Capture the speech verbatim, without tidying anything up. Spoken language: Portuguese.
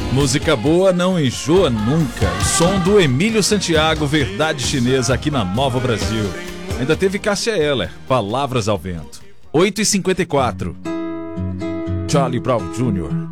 Música boa não enjoa nunca. O som do Emílio Santiago, Verdade Chinesa, aqui na Nova Brasil. Ainda teve Cássia Eller, Palavras ao Vento. oito e cinquenta e quatro. Charlie Brown Júnior